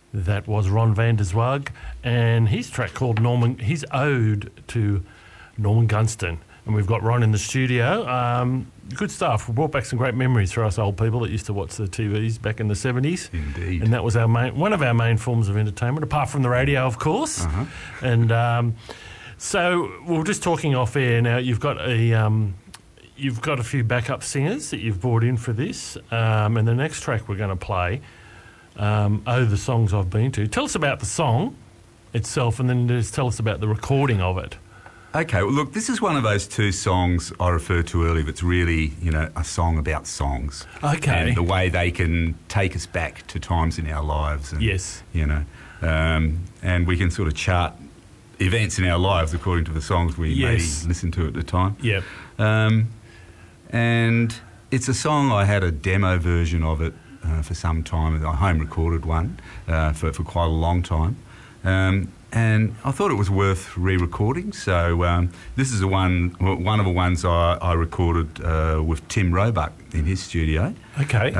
That was Ron van der Zwag, and his track called Norman, his ode to Norman Gunston. And we've got Ron in the studio. Good stuff. We brought back some great memories for us old people that used to watch the TVs back in the 70s. Indeed. And that was one of our main forms of entertainment, apart from the radio, of course. Uh-huh. And so we were just talking off air. Now you've got a few backup singers that you've brought in for this, and the next track we're going to play, "Oh, the Songs I've Been To." Tell us about the song itself, and then just tell us about the recording of it. Okay, well, look, this is one of those two songs I referred to earlier that's really, a song about songs. Okay. And the way they can take us back to times in our lives. And, Yes. And we can sort of chart events in our lives according to the songs we may listen to at the time. Yep. And it's a song, I had a demo version of it for some time, a home recorded one for quite a long time. And I thought it was worth re-recording, so this is one of the ones I recorded with Tim Roebuck in his studio. Okay.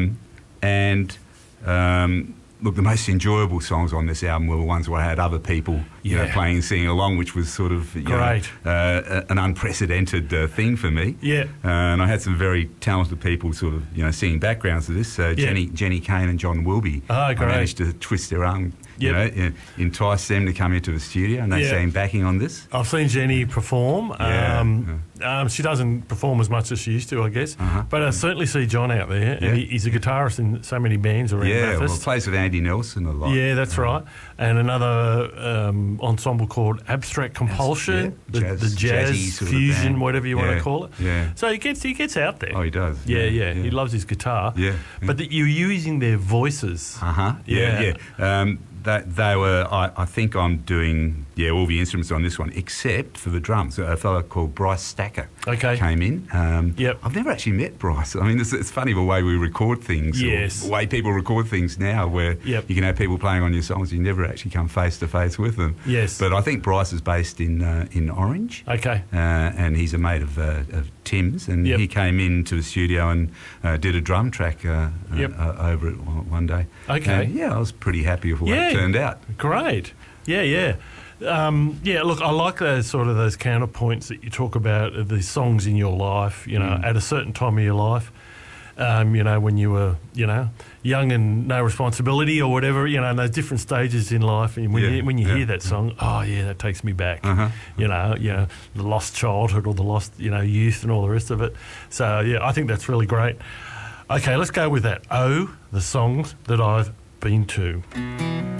Look, the most enjoyable songs on this album were the ones where I had other people, playing and singing along, which was sort of an unprecedented thing for me. Yeah. And I had some very talented people sort of, singing backgrounds to this. Jenny Kane and John Wilby. Oh, great. I managed to twist their arm, entice them to come into the studio, and they sang backing on this. I've seen Jenny perform. She doesn't perform as much as she used to, I guess. But I certainly see John out there. And he's a guitarist in so many bands around Bathurst. Well, plays with Andy Nelson a lot. Yeah, that's right. And another ensemble called Abstract Compulsion, the jazz fusion, whatever you want to call it. Yeah. So he gets out there. Oh, he does. Yeah. He loves his guitar. Yeah. But you're using their voices. They were. I think I'm doing all the instruments on this one except for the drums. A fellow called Bryce Stacker came in. I've never actually met Bryce. I mean, it's funny the way we record things. Yes. Or the way people record things now, where you can have people playing on your songs, you never actually come face to face with them. Yes. But I think Bryce is based in Orange. Okay. And he's a mate of Tim's, and he came into the studio and did a drum track over it one day. Okay. And, I was pretty happy with the way it turned out. Great. Yeah. Look, I like those counterpoints that you talk about of the songs in your life, at a certain time of your life, when you were, young and no responsibility or whatever, and those different stages in life. And when you hear that song, that takes me back, the lost childhood or the lost, youth and all the rest of it. So, I think that's really great. Okay, let's go with that. Oh, the songs that I've been to.